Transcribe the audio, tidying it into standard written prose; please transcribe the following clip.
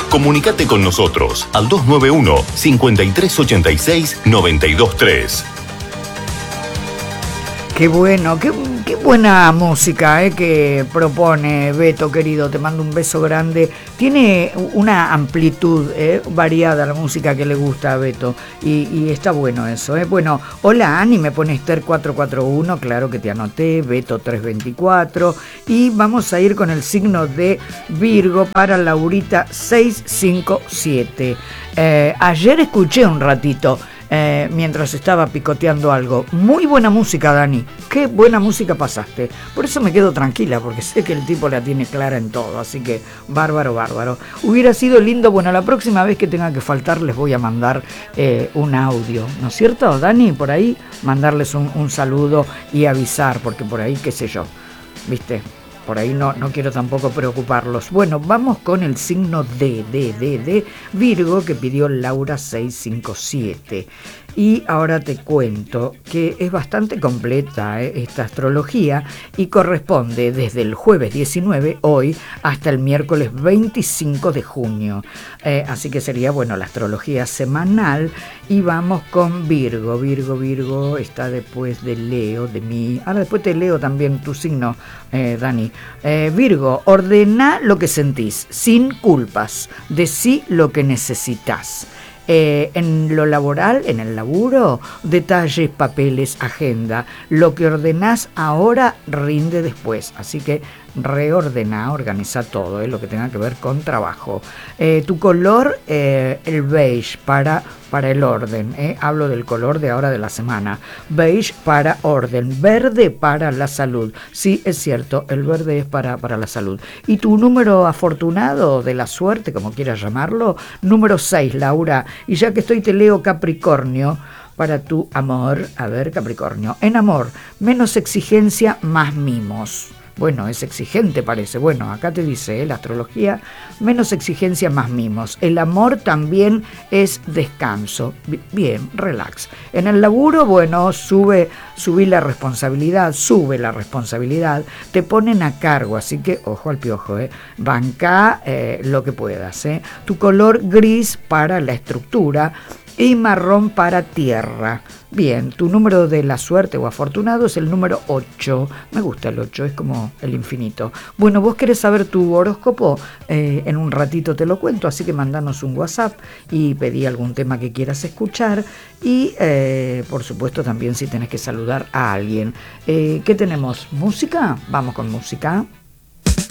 Comunicate con nosotros al 291-5386-923. Qué bueno, qué buena música que propone Beto, querido. Te mando un beso grande. Tiene una amplitud variada la música que le gusta a Beto. Y está bueno eso. Bueno, hola Ani, me pone Esther 441. Claro que te anoté. Beto 324. Y vamos a ir con el signo de Virgo para Laurita 657. Ayer escuché un ratito. Mientras estaba picoteando algo. Muy buena música, Dani. Qué buena música pasaste. Por eso me quedo tranquila, porque sé que el tipo la tiene clara en todo. Así que bárbaro, bárbaro. Hubiera sido lindo. Bueno, la próxima vez que tenga que faltar les voy a mandar un audio, ¿no es cierto, Dani? Por ahí mandarles un saludo y avisar, porque por ahí, qué sé yo, ¿viste? Por ahí no quiero tampoco preocuparlos. Bueno, vamos con el signo de Virgo que pidió Laura 657. Y ahora te cuento que es bastante completa esta astrología y corresponde desde el jueves 19, hoy, hasta el miércoles 25 de junio. Así que sería, bueno, la astrología semanal. Y vamos con Virgo. Virgo está después de Leo, de mí. Ahora después te leo también tu signo, Dani. Virgo, ordena lo que sentís, sin culpas. Decí lo que necesitas. En lo laboral, en el laburo, detalles, papeles, agenda. Lo que ordenás ahora rinde después. Así que reordena, organiza todo, lo que tenga que ver con trabajo. Tu color, el beige para el orden. Hablo del color de ahora de la semana. Beige para orden. Verde para la salud. Sí, es cierto, el verde es para la salud. Y tu número afortunado de la suerte, como quieras llamarlo, número 6, Laura. Y ya que estoy, te leo Capricornio. Para tu amor, a ver, Capricornio. En amor, menos exigencia, más mimos. Bueno, es exigente parece. Bueno, acá te dice la astrología, menos exigencia, más mimos. El amor también es descanso. Bien, relax. En el laburo, bueno, sube la responsabilidad, te ponen a cargo, así que ojo al piojo, bancá lo que puedas. Tu color gris para la estructura y marrón para tierra. Bien, tu número de la suerte o afortunado es el número 8. Me gusta el 8, es como el infinito. Bueno, vos querés saber tu horóscopo, en un ratito te lo cuento, así que mandanos un WhatsApp y pedí algún tema que quieras escuchar. Y por supuesto también si tenés que saludar a alguien. ¿Qué tenemos? ¿Música? Vamos con música.